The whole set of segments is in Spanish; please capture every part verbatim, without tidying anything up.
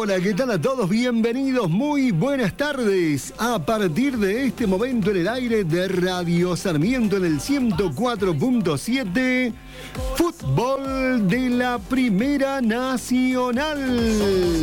Hola, ¿qué tal a todos? Bienvenidos, muy buenas tardes. A partir de este momento en el aire de Radio Sarmiento en el ciento cuatro punto siete, fútbol de la Primera Nacional.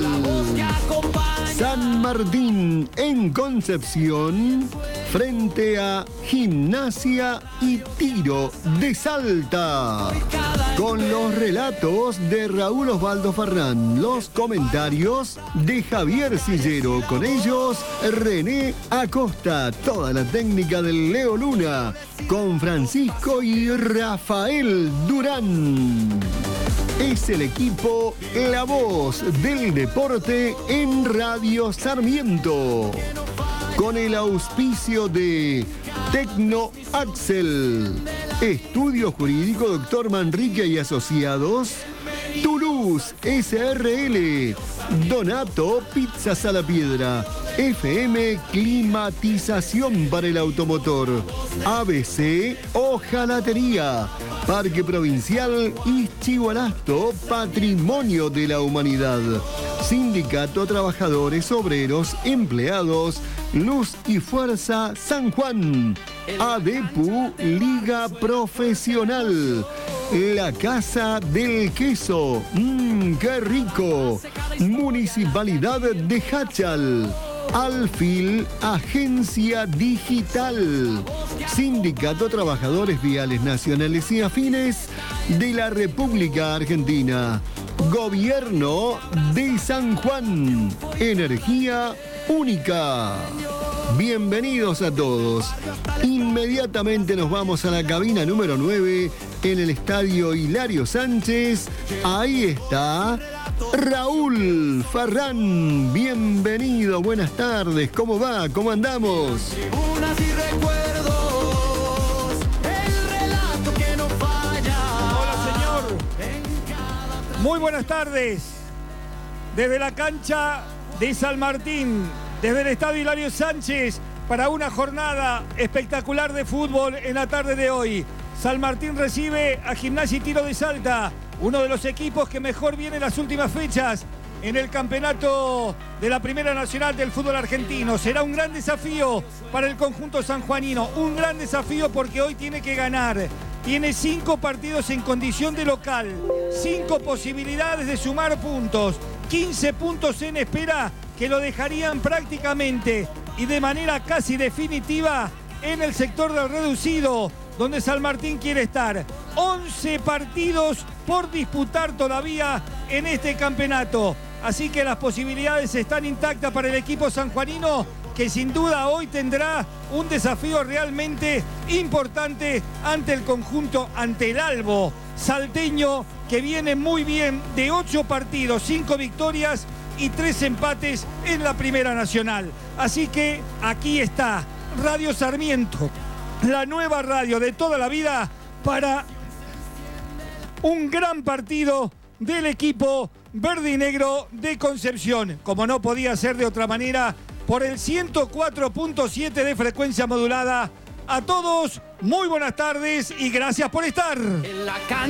San Martín en Concepción frente a Gimnasia y Tiro de Salta. Con los relatos de Raúl Osvaldo Farrán, los comentarios de Javier Sillero, con ellos René Acosta, toda la técnica del Leo Luna, con Francisco y Rafael Durán. Es el equipo La Voz del Deporte en Radio Sarmiento, con el auspicio de Tecno Axel, Estudio Jurídico Doctor Manrique y Asociados, Toulouse S R L, Donato Pizzas a la Piedra, F M Climatización para el Automotor, A B C Hojalatería, Parque Provincial Ixchigualasto, Patrimonio de la Humanidad, Sindicato Trabajadores Obreros Empleados Luz y Fuerza San Juan, ADEPU Liga Profesional, La Casa del Queso, mmm, qué rico, Municipalidad de Hachal, Alfil Agencia Digital, Sindicato Trabajadores Viales Nacionales y Afines de la República Argentina, Gobierno de San Juan, Energía Única. Bienvenidos a todos. Inmediatamente nos vamos a la cabina número nueve en el Estadio Hilario Sánchez. Ahí está Raúl Farrán. Bienvenido, buenas tardes. ¿Cómo va? ¿Cómo andamos? Hola, señor. Muy buenas tardes. Desde la cancha de San Martín, desde el Estadio Hilario Sánchez, para una jornada espectacular de fútbol en la tarde de hoy. San Martín recibe a Gimnasia y Tiro de Salta, uno de los equipos que mejor viene en las últimas fechas en el campeonato de la Primera Nacional del fútbol argentino. Será un gran desafío para el conjunto sanjuanino, un gran desafío porque hoy tiene que ganar. Tiene cinco partidos en condición de local, cinco posibilidades de sumar puntos, quince puntos en espera que lo dejarían prácticamente y de manera casi definitiva en el sector del reducido, donde San Martín quiere estar. once partidos por disputar todavía en este campeonato. Así que las posibilidades están intactas para el equipo sanjuanino, que sin duda hoy tendrá un desafío realmente importante ante el conjunto, ante el Albo salteño, que viene muy bien de ocho partidos, cinco victorias y tres empates en la Primera Nacional. Así que aquí está Radio Sarmiento, la nueva radio de toda la vida, para un gran partido del equipo verde y negro de Concepción, como no podía ser de otra manera, por el ciento cuatro punto siete de frecuencia modulada. A todos, muy buenas tardes y gracias por estar. En la